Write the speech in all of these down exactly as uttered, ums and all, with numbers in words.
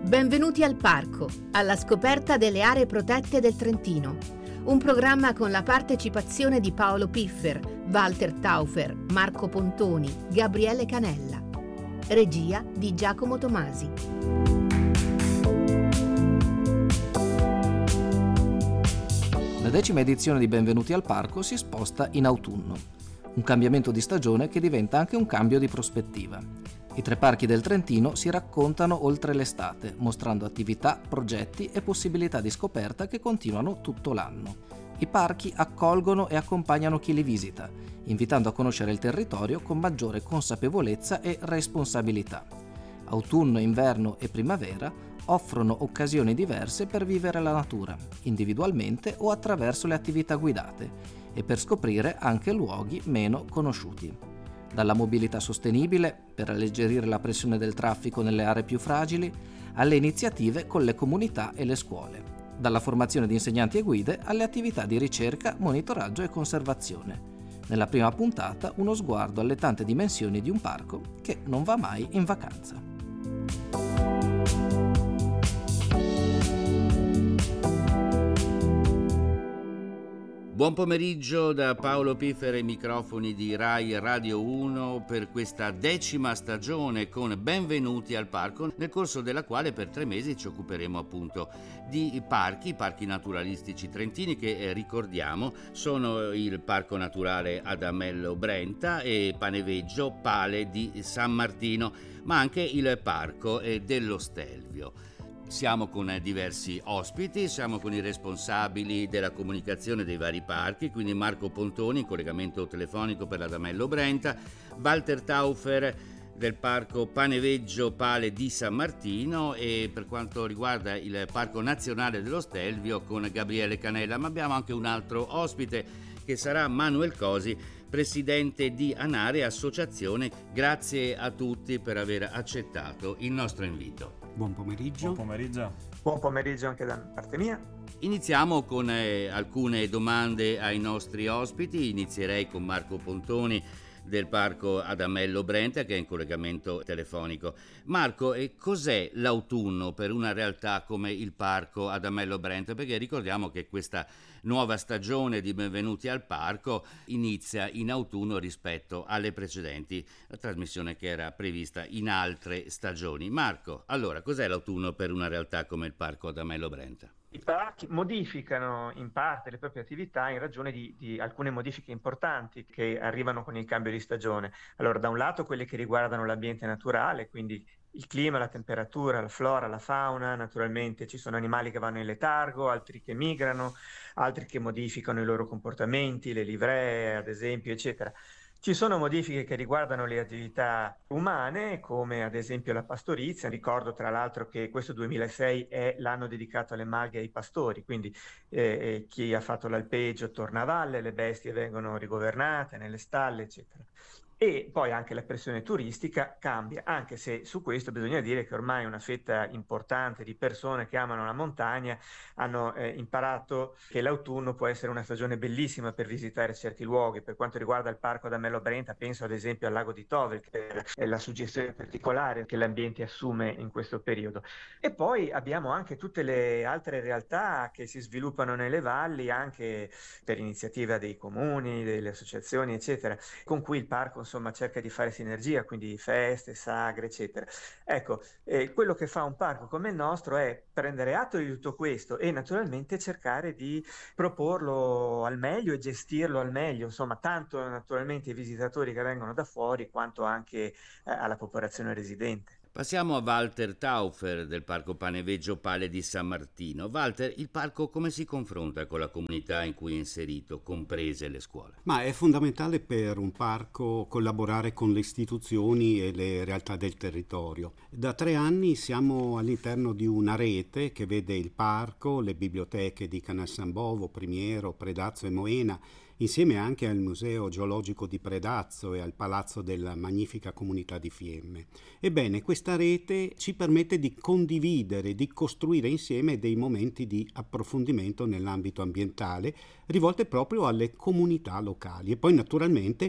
Benvenuti al Parco, alla scoperta delle aree protette del Trentino. Un programma con la partecipazione di Paolo Piffer, Walter Taufer, Marco Pontoni, Gabriele Canella. Regia di Giacomo Tomasi. La decima edizione di Benvenuti al Parco si sposta in autunno. Un cambiamento di stagione che diventa anche un cambio di prospettiva. I tre parchi del Trentino si raccontano oltre l'estate, mostrando attività, progetti e possibilità di scoperta che continuano tutto l'anno. I parchi accolgono e accompagnano chi li visita, invitando a conoscere il territorio con maggiore consapevolezza e responsabilità. Autunno, inverno e primavera offrono occasioni diverse per vivere la natura, individualmente o attraverso le attività guidate, e per scoprire anche luoghi meno conosciuti. Dalla mobilità sostenibile, per alleggerire la pressione del traffico nelle aree più fragili, alle iniziative con le comunità e le scuole. Dalla formazione di insegnanti e guide alle attività di ricerca, monitoraggio e conservazione. Nella prima puntata uno sguardo alle tante dimensioni di un parco che non va mai in vacanza. Buon pomeriggio da Paolo Piffer ai microfoni di Rai Radio uno per questa decima stagione con Benvenuti al Parco, nel corso della quale per tre mesi ci occuperemo appunto di parchi, parchi naturalistici trentini che eh, ricordiamo sono il Parco Naturale Adamello Brenta e Paneveggio Pale di San Martino, ma anche il Parco eh, dello Stelvio. Siamo con diversi ospiti, siamo con i responsabili della comunicazione dei vari parchi, quindi Marco Pontoni in collegamento telefonico per l'Adamello Brenta, Walter Taufer del Parco Paneveggio Pale di San Martino e per quanto riguarda il Parco Nazionale dello Stelvio con Gabriele Canella, ma abbiamo anche un altro ospite che sarà Manuel Cosi, presidente di ANARE Associazione. Grazie a tutti per aver accettato il nostro invito. Buon pomeriggio. Buon pomeriggio. Buon pomeriggio anche da parte mia. Iniziamo con eh, alcune domande ai nostri ospiti. Inizierei con Marco Pontoni del Parco Adamello Brenta che è in collegamento telefonico. Marco, e cos'è l'autunno per una realtà come il Parco Adamello Brenta? Perché ricordiamo che questa nuova stagione di Benvenuti al Parco inizia in autunno rispetto alle precedenti, la trasmissione che era prevista in altre stagioni. Marco, allora, cos'è l'autunno per una realtà come il Parco Adamello Brenta? I parchi modificano in parte le proprie attività in ragione di, di alcune modifiche importanti che arrivano con il cambio di stagione. Allora, da un lato quelle che riguardano l'ambiente naturale, quindi il clima, la temperatura, la flora, la fauna, naturalmente ci sono animali che vanno in letargo, altri che migrano, altri che modificano i loro comportamenti, le livree ad esempio, eccetera. Ci sono modifiche che riguardano le attività umane, come ad esempio la pastorizia. Ricordo tra l'altro che questo duemilasei è l'anno dedicato alle maghe e ai pastori, quindi eh, chi ha fatto l'alpeggio torna a valle, le bestie vengono rigovernate nelle stalle, eccetera. E poi anche la pressione turistica cambia, anche se su questo bisogna dire che ormai una fetta importante di persone che amano la montagna hanno eh, imparato che l'autunno può essere una stagione bellissima per visitare certi luoghi. Per quanto riguarda il Parco Adamello Brenta, penso ad esempio al lago di Tovel, che è la suggestione particolare che l'ambiente assume in questo periodo. E poi abbiamo anche tutte le altre realtà che si sviluppano nelle valli, anche per iniziativa dei comuni, delle associazioni, eccetera, con cui il parco insomma cerca di fare sinergia, quindi feste, sagre, eccetera. Ecco, eh, quello che fa un parco come il nostro è prendere atto di tutto questo e naturalmente cercare di proporlo al meglio e gestirlo al meglio, insomma, tanto naturalmente ai visitatori che vengono da fuori quanto anche eh, alla popolazione residente. Passiamo a Walter Taufer del Parco Paneveggio Pale di San Martino. Walter, il parco come si confronta con la comunità in cui è inserito, comprese le scuole? Ma è fondamentale per un parco collaborare con le istituzioni e le realtà del territorio. Da tre anni siamo all'interno di una rete che vede il parco, le biblioteche di Canal San Bovo, Primiero, Predazzo e Moena, insieme anche al Museo Geologico di Predazzo e al Palazzo della Magnifica Comunità di Fiemme. Ebbene, questa rete ci permette di condividere, di costruire insieme dei momenti di approfondimento nell'ambito ambientale rivolte proprio alle comunità locali e poi naturalmente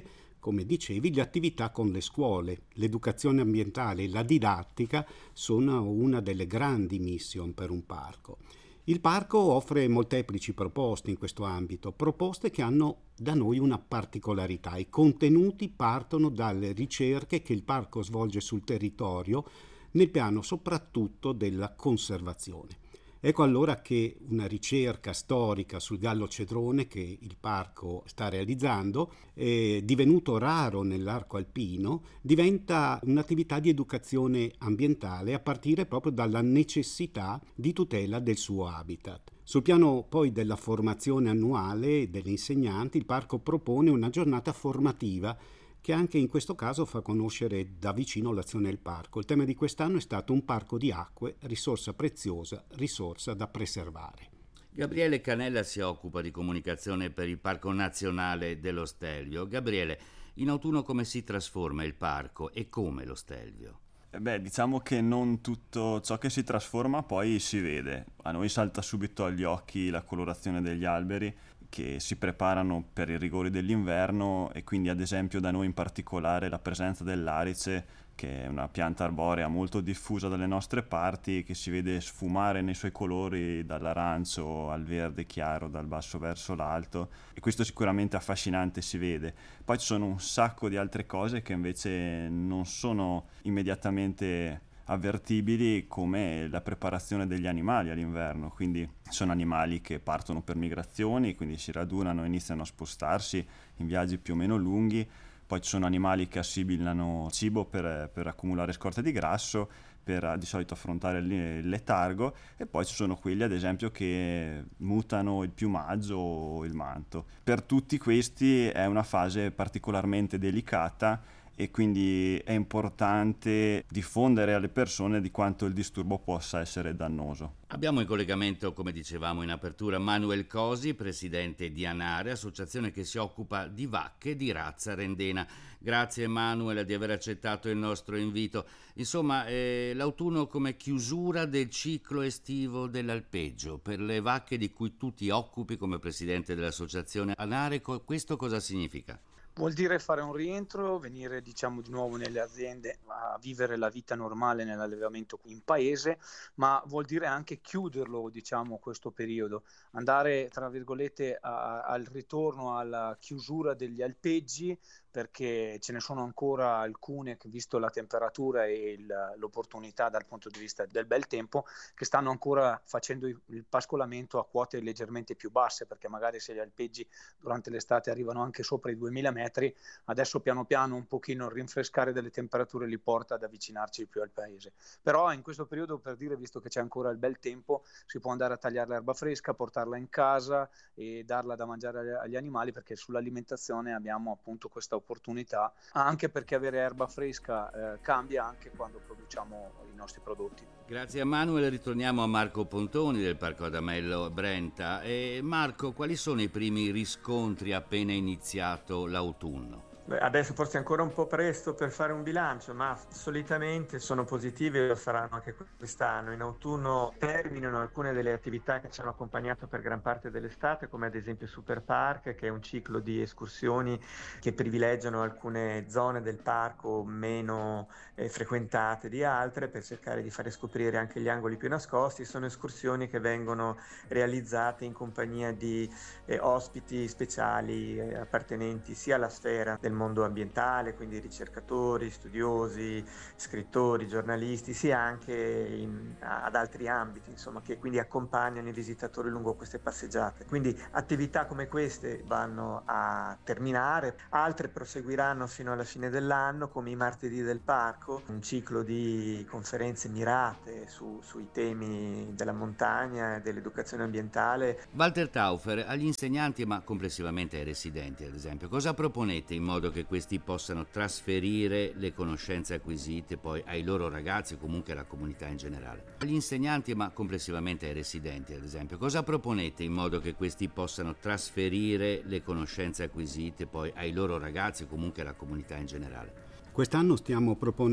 come dicevi, le attività con le scuole, l'educazione ambientale e la didattica sono una delle grandi mission per un parco. Il parco offre molteplici proposte in questo ambito, proposte che hanno da noi una particolarità. I contenuti partono dalle ricerche che il parco svolge sul territorio nel piano soprattutto della conservazione. Ecco allora che una ricerca storica sul gallo cedrone che il parco sta realizzando, è divenuto raro nell'arco alpino, diventa un'attività di educazione ambientale a partire proprio dalla necessità di tutela del suo habitat. Sul piano poi della formazione annuale degli insegnanti, il parco propone una giornata formativa che anche in questo caso fa conoscere da vicino l'azione del parco. Il tema di quest'anno è stato un parco di acque, risorsa preziosa, risorsa da preservare. Gabriele Canella si occupa di comunicazione per il Parco Nazionale dello Stelvio. Gabriele, in autunno come si trasforma il parco e come lo Stelvio? Eh beh, diciamo che non tutto ciò che si trasforma poi si vede. A noi salta subito agli occhi la colorazione degli alberi, che si preparano per i rigori dell'inverno, e quindi ad esempio da noi in particolare la presenza dell'arice, che è una pianta arborea molto diffusa dalle nostre parti, che si vede sfumare nei suoi colori dall'arancio al verde chiaro, dal basso verso l'alto, e questo sicuramente affascinante si vede. Poi ci sono un sacco di altre cose che invece non sono immediatamente avvertibili, come la preparazione degli animali all'inverno. Quindi sono animali che partono per migrazioni, quindi si radunano e iniziano a spostarsi in viaggi più o meno lunghi. Poi ci sono animali che assibilano cibo per, per accumulare scorte di grasso, per di solito affrontare il letargo, e poi ci sono quelli ad esempio che mutano il piumaggio o il manto. Per tutti questi è una fase particolarmente delicata, e quindi è importante diffondere alle persone di quanto il disturbo possa essere dannoso. Abbiamo in collegamento, come dicevamo in apertura, Manuel Cosi, presidente di Anare, associazione che si occupa di vacche di razza rendena. Grazie Manuel di aver accettato il nostro invito. Insomma, eh, l'autunno come chiusura del ciclo estivo dell'alpeggio. Per le vacche di cui tu ti occupi come presidente dell'associazione Anare, questo cosa significa? Vuol dire fare un rientro, venire diciamo di nuovo nelle aziende a vivere la vita normale nell'allevamento in paese, ma vuol dire anche chiuderlo, diciamo, questo periodo, andare tra virgolette a, al ritorno alla chiusura degli alpeggi, perché ce ne sono ancora alcune che, visto la temperatura e il, l'opportunità dal punto di vista del bel tempo, che stanno ancora facendo il pascolamento a quote leggermente più basse, perché magari se gli alpeggi durante l'estate arrivano anche sopra i duemila metri, adesso piano piano un pochino il rinfrescare delle temperature li porta ad avvicinarci più al paese. Però in questo periodo, per dire, visto che c'è ancora il bel tempo, si può andare a tagliare l'erba fresca, portarla in casa e darla da mangiare agli animali, perché sull'alimentazione abbiamo appunto questa opportunità, anche perché avere erba fresca eh, cambia anche quando produciamo i nostri prodotti. Grazie a Manuel, ritorniamo a Marco Pontoni del Parco Adamello Brenta. E Marco, quali sono i primi riscontri appena iniziato l'autunno? Beh, adesso forse è ancora un po' presto per fare un bilancio, ma solitamente sono positivi e lo saranno anche quest'anno. In autunno terminano alcune delle attività che ci hanno accompagnato per gran parte dell'estate, come ad esempio Super Park, che è un ciclo di escursioni che privilegiano alcune zone del parco meno eh, frequentate di altre, per cercare di fare scoprire anche gli angoli più nascosti. Sono escursioni che vengono realizzate in compagnia di eh, ospiti speciali eh, appartenenti sia alla sfera del mondo ambientale, quindi ricercatori, studiosi, scrittori, giornalisti, sia anche in, ad altri ambiti, insomma, che quindi accompagnano i visitatori lungo queste passeggiate. Quindi attività come queste vanno a terminare, altre proseguiranno fino alla fine dell'anno, come i martedì del parco, un ciclo di conferenze mirate su, sui temi della montagna e dell'educazione ambientale. Walter Taufer, agli insegnanti ma complessivamente ai residenti ad esempio, cosa proponete in modo che questi possano trasferire le conoscenze acquisite poi ai loro ragazzi o comunque alla comunità in generale? Agli insegnanti ma complessivamente ai residenti ad esempio, cosa proponete in modo che questi possano trasferire le conoscenze acquisite poi ai loro ragazzi o comunque alla comunità in generale? Quest'anno stiamo proponendo